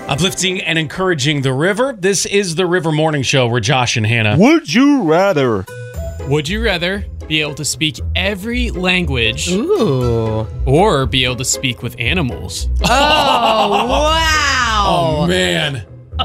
Uplifting and encouraging the river. This is the River Morning Show. We're Josh and Hannah. Would you rather? Would you rather be able to speak every language Ooh. or be able to speak with animals? Oh, wow. Oh, man.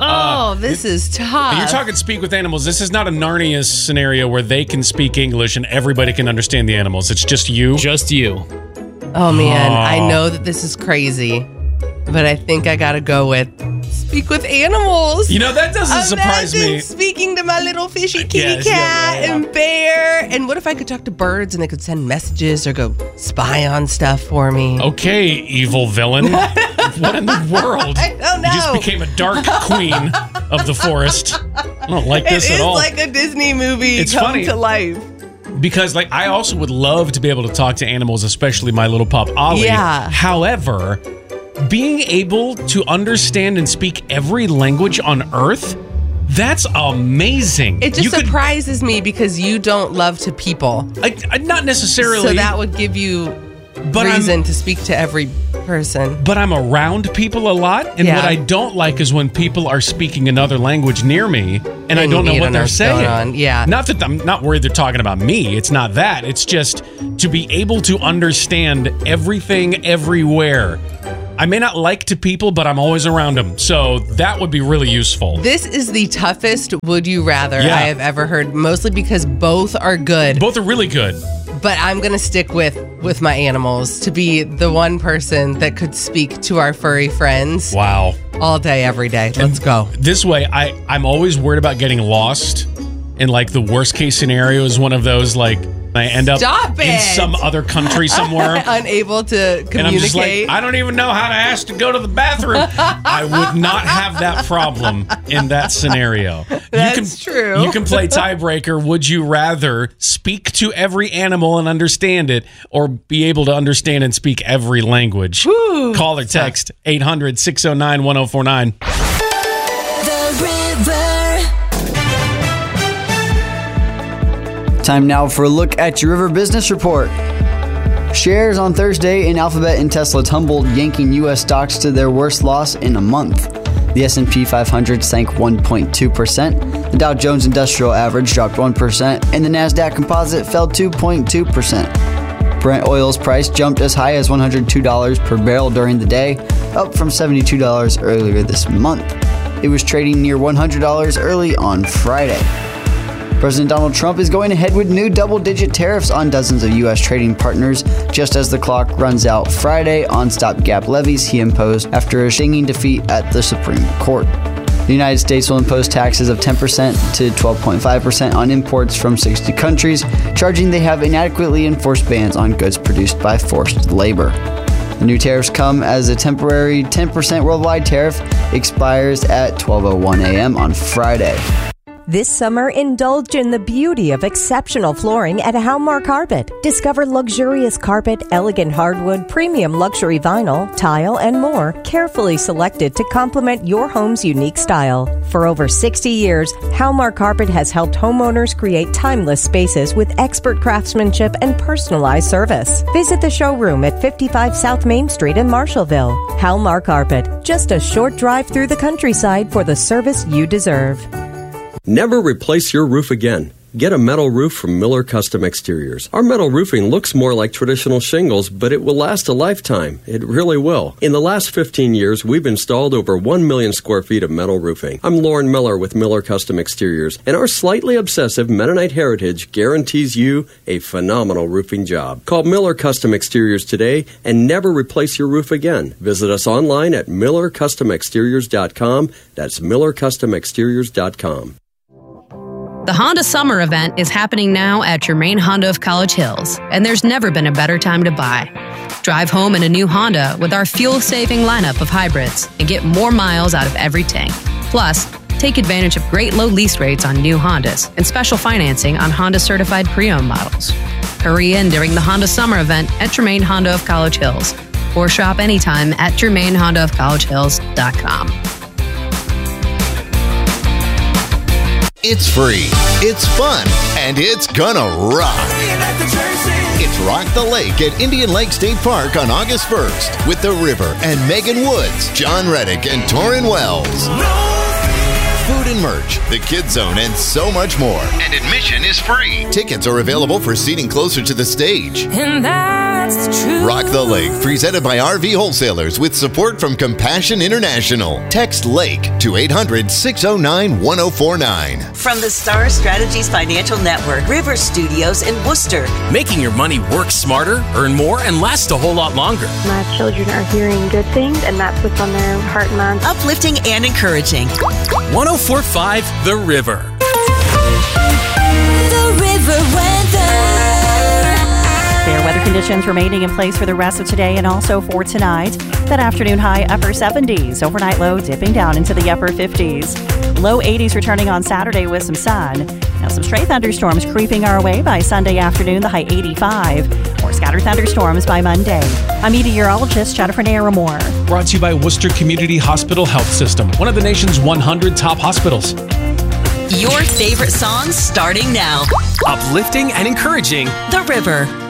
This is tough. You're talking speak with animals. This is not a Narnia scenario where they can speak English and everybody can understand the animals. It's just you. Just you. Oh, man. I know that this is crazy, but I think I got to go with speak with animals. You know, that doesn't surprise me. Speaking to my little fishy kitty Yes, cat yeah. and bear. And what if I could talk to birds and they could send messages or go spy on stuff for me? Okay, evil villain. What in the world? I don't know. You just became a dark queen of the forest. I don't like this It at all. is like a Disney movie It's come funny. to life. Because, like, I also would love to be able to talk to animals, especially my little pup, Ollie. Yeah. However, being able to understand and speak every language on Earth, that's amazing. It just You could- surprises me because you don't love to people. I not necessarily. So that would give you But reason to speak to every person. But I'm around people a lot, and Yeah. what I don't like is when people are speaking another language near me, and I don't know what they're what's saying. going on. Yeah. Not that I'm not worried they're talking about me. It's not that. It's just to be able to understand everything everywhere. I may not like to people, but I'm always around them. So that would be really useful. This is the toughest would you rather Yeah. I have ever heard, mostly because both are good. Both are really good. But I'm going to stick with my animals to be the one person that could speak to our furry friends Wow. all day, every day. Let's go. This way, I'm always worried about getting lost. And like the worst case scenario is one of those, like, I end up Stop in it. some other country somewhere. Unable to communicate. And I'm just like, I don't even know how to ask to go to the bathroom. I would not have that problem in that scenario. That's true. You can play tiebreaker. Would you rather speak to every animal and understand it, or be able to understand and speak every language? Call or text 800-609-1049. The River. Time now for a look at your River Business Report. Shares on Thursday in Alphabet and Tesla tumbled, yanking U.S. stocks to their worst loss in a month. The S&P 500 sank 1.2%, the Dow Jones Industrial Average dropped 1%, and the NASDAQ Composite fell 2.2%. Brent oil's price jumped as high as $102 per barrel during the day, up from $72 earlier this month. It was trading near $100 early on Friday. President Donald Trump is going ahead with new double-digit tariffs on dozens of U.S. trading partners, just as the clock runs out Friday on stopgap levies he imposed after a stinging defeat at the Supreme Court. The United States will impose taxes of 10% to 12.5% on imports from 60 countries, charging they have inadequately enforced bans on goods produced by forced labor. The new tariffs come as a temporary 10% worldwide tariff expires at 12:01 a.m. on Friday. This summer, indulge in the beauty of exceptional flooring at Halmar Carpet. Discover luxurious carpet, elegant hardwood, premium luxury vinyl, tile, and more, carefully selected to complement your home's unique style. For over 60 years, Halmar Carpet has helped homeowners create timeless spaces with expert craftsmanship and personalized service. Visit the showroom at 55 South Main Street in Marshallville. Halmar Carpet, just a short drive through the countryside for the service you deserve. Never replace your roof again. Get a metal roof from Miller Custom Exteriors. Our metal roofing looks more like traditional shingles, but it will last a lifetime. It really will. In the last 15 years, we've installed over 1 million square feet of metal roofing. I'm Lauren Miller with Miller Custom Exteriors, and our slightly obsessive Mennonite heritage guarantees you a phenomenal roofing job. Call Miller Custom Exteriors today and never replace your roof again. Visit us online at MillerCustomExteriors.com. That's MillerCustomExteriors.com. The Honda Summer Event is happening now at Germain Honda of College Hills, and there's never been a better time to buy. Drive home in a new Honda with our fuel-saving lineup of hybrids and get more miles out of every tank. Plus, take advantage of great low lease rates on new Hondas and special financing on Honda-certified pre-owned models. Hurry in during the Honda Summer Event at Germain Honda of College Hills, or shop anytime at GermainHondaofCollegeHills.com. It's free, it's fun, and it's gonna rock. It's Rock the Lake at Indian Lake State Park on August 1st with The River and Megan Woods, John Reddick, and Torrin Wells. Food and merch, the Kids Zone, and so much more. And admission is free. Tickets are available for seating closer to the stage. And that's the truth. Rock the Lake, presented by RV Wholesalers with support from Compassion International. Text LAKE to 800-609-1049. From the Star Strategies Financial Network, River Studios in Worcester. Making your money work smarter, earn more, and last a whole lot longer. My children are hearing good things, and that's what's on their heart and mind. Uplifting and encouraging. 104.5 The River. The River weather. Fair weather conditions remaining in place for the rest of today and also for tonight. That afternoon high upper 70s, overnight low dipping down into the upper 50s. Low 80s returning on Saturday with some sun. Now some stray thunderstorms creeping our way by Sunday afternoon, the high 85. More scattered thunderstorms by Monday. I'm meteorologist Jennifer Naramore. Brought to you by Worcester Community Hospital Health System, one of the nation's 100 top hospitals. Your favorite songs starting now. Uplifting and encouraging. The River.